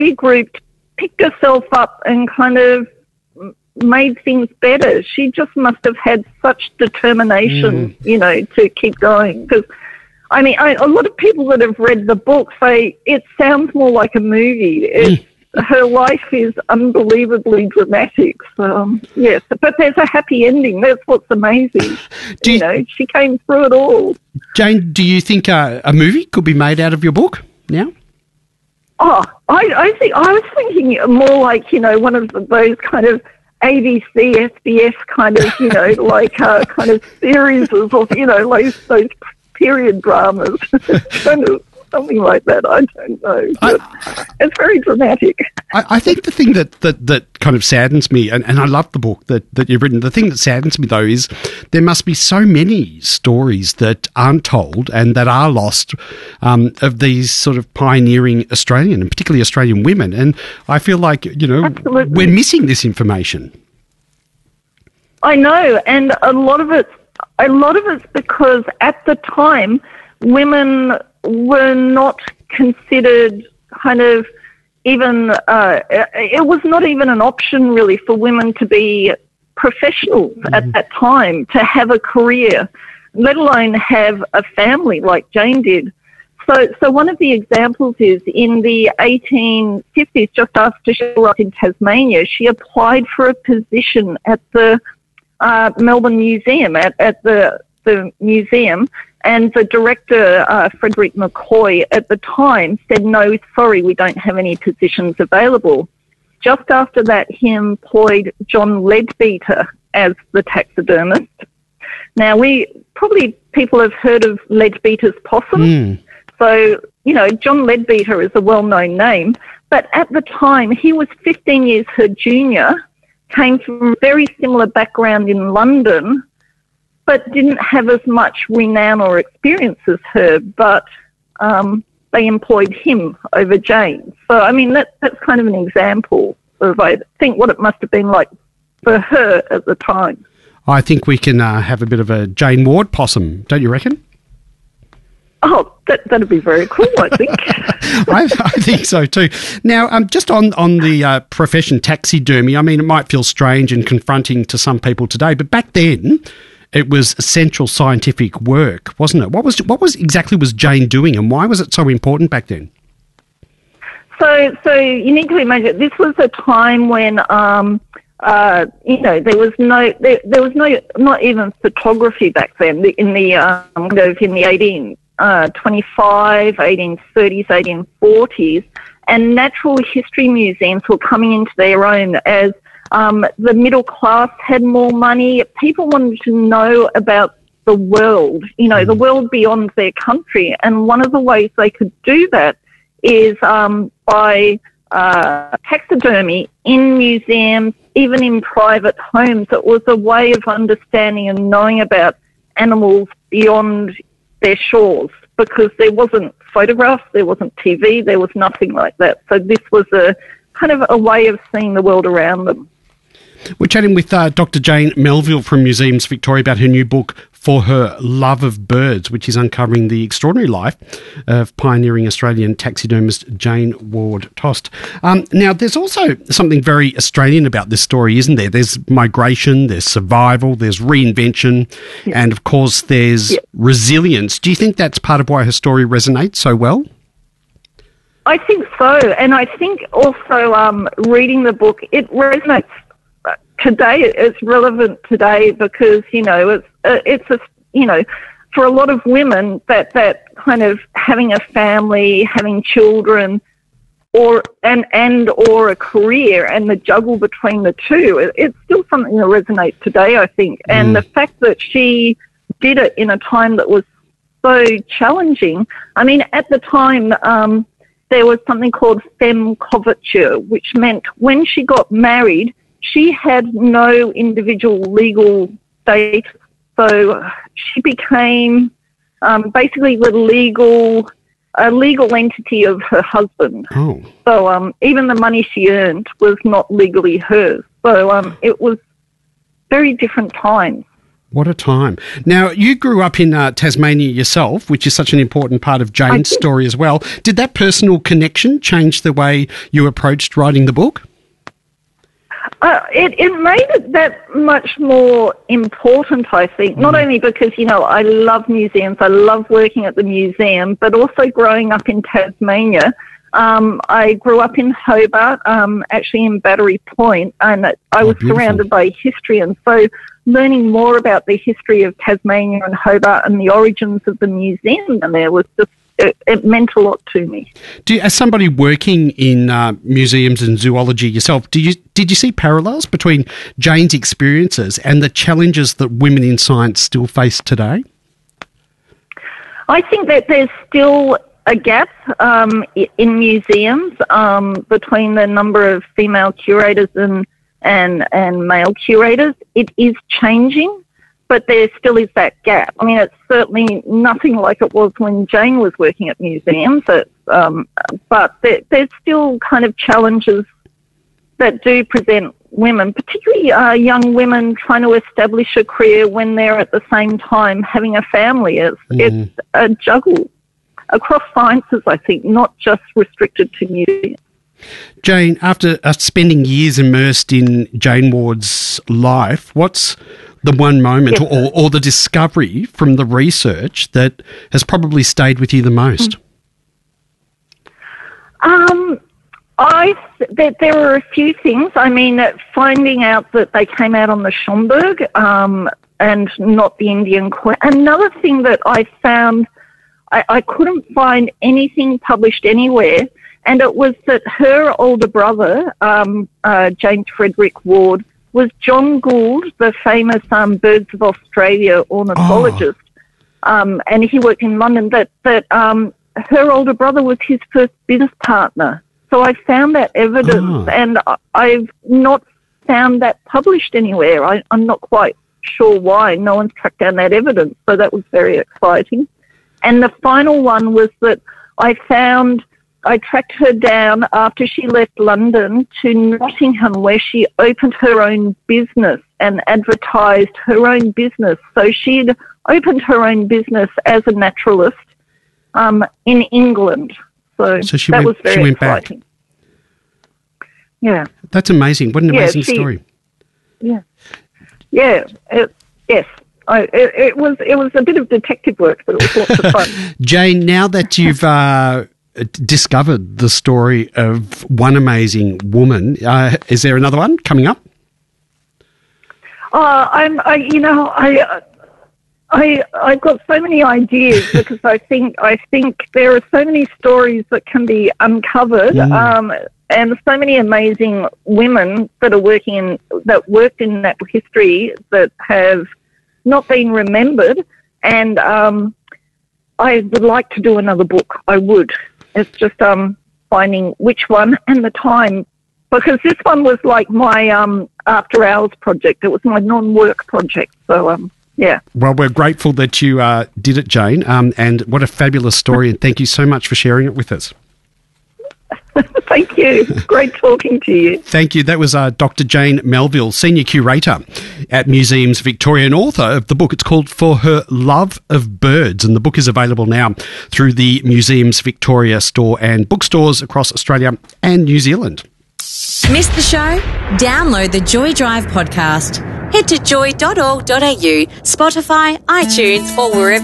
group picked herself up and kind of made things better. She just must have had such determination, to keep going. Because, I mean, a lot of people that have read the book say it sounds more like a movie. Her life is unbelievably dramatic. So, yes, but there's a happy ending. That's what's amazing. She came through it all. Jane, do you think a movie could be made out of your book now? Oh, I was thinking more like, one of those kind of ABC, SBS kind of, like kind of series of, like those period dramas. Kind of something like that. I don't know. It's very dramatic. I think the thing that kind of saddens me, and I love the book that you've written, the thing that saddens me, though, is there must be so many stories that aren't told and that are lost of these sort of pioneering Australian, and particularly Australian women. And I feel like, Absolutely. We're missing this information. I know, and a lot of it's because at the time, women were not considered kind of even, it was not even an option really for women to be professionals at that time, to have a career, let alone have a family like Jane did. So one of the examples is in the 1850s, just after she arrived in Tasmania, she applied for a position at the Melbourne Museum, at the museum, and the director, Frederick McCoy, at the time said, no, sorry, we don't have any positions available. Just after that, he employed John Leadbeater as the taxidermist. Now, people have heard of Leadbeater's possum. So, John Leadbeater is a well-known name, but at the time, he was 15 years her junior, came from a very similar background in London, but didn't have as much renown or experience as her, but they employed him over Jane. So, I mean, that's kind of an example of, I think, what it must have been like for her at the time. I think we can have a bit of a Jane Ward possum, don't you reckon? Oh, that'd be very cool, I think. I think so too. Now, just on the profession taxidermy, I mean, it might feel strange and confronting to some people today, but back then it was essential scientific work, wasn't it? What was exactly Jane doing, and why was it so important back then? So you need to imagine this was a time when there was not even photography back then in the 1825, 1830s, 1840s, and natural history museums were coming into their own as the middle class had more money. People wanted to know about the world, the world beyond their country. And one of the ways they could do that is by taxidermy in museums, even in private homes. It was a way of understanding and knowing about animals beyond their shores, because there wasn't photographs, there wasn't TV, there was nothing like that. So this was a kind of a way of seeing the world around them. We're chatting with Dr. Jane Melville from Museums Victoria about her new book, For Her Love of Birds, which is uncovering the extraordinary life of pioneering Australian taxidermist Jane Ward Tost. Now, there's also something very Australian about this story, isn't there? There's migration, there's survival, there's reinvention, and of course there's resilience. Do you think that's part of why her story resonates so well? I think so, and I think also reading the book, it resonates today. It's relevant today because it's for a lot of women that kind of having a family, having children, or a career, and the juggle between the two, it's still something that resonates today, I think. And the fact that she did it in a time that was so challenging. I mean, at the time, there was something called femme coverture, which meant when she got married, she had no individual legal status. So she became basically the legal entity of her husband. Oh. So even the money she earned was not legally hers. So it was very different times. What a time. Now, you grew up in Tasmania yourself, which is such an important part of Jane's story as well. Did that personal connection change the way you approached writing the book? It made it that much more important, I think, not only because, I love museums, I love working at the museum, but also growing up in Tasmania. I grew up in Hobart, actually in Battery Point, and I was surrounded by history, and so learning more about the history of Tasmania and Hobart and the origins of the museum and there was just, it meant a lot to me. As somebody working in museums and zoology yourself, did you see parallels between Jane's experiences and the challenges that women in science still face today? I think that there's still a gap in museums between the number of female curators and male curators. It is changing, but there still is that gap. I mean, it's certainly nothing like it was when Jane was working at museums, but there's still kind of challenges that do present women, particularly young women trying to establish a career when they're at the same time having a family. It's a juggle across sciences, I think, not just restricted to museums. Jane, after spending years immersed in Jane Ward's life, what's the one moment or the discovery from the research that has probably stayed with you the most? There were a few things. I mean, finding out that they came out on the Schomburg and not the Indian Queen. Another thing that I found, I couldn't find anything published anywhere, and it was that her older brother, James Frederick Ward, was John Gould, the famous Birds of Australia ornithologist, and he worked in London, that her older brother was his first business partner. So I found that evidence, and I've not found that published anywhere. I'm not quite sure why. No one's tracked down that evidence, so that was very exciting. And the final one was that I tracked her down after she left London to Nottingham, where she opened her own business and advertised her own business. So she'd opened her own business as a naturalist in England. So that was very exciting. Back. Yeah. That's amazing. What an amazing story. Yeah. Yeah. Yes. It was a bit of detective work, but it was lots of fun. Jane, now that you've discovered the story of one amazing woman, is there another one coming up? I've got so many ideas because I think there are so many stories that can be uncovered, and so many amazing women that worked in that history that have not been remembered. And I would like to do another book. I would. It's just finding which one and the time, because this one was like my after hours project. It was my non-work project. So yeah. Well, we're grateful that you did it, Jane, and what a fabulous story, and thank you so much for sharing it with us. Thank you. Great talking to you. Thank you. That was Dr. Jane Melville, Senior Curator at Museums Victoria and author of the book. It's called For Her Love of Birds, and the book is available now through the Museums Victoria store and bookstores across Australia and New Zealand. Missed the show? Download the Joy Drive podcast. Head to joy.org.au, Spotify, iTunes, or wherever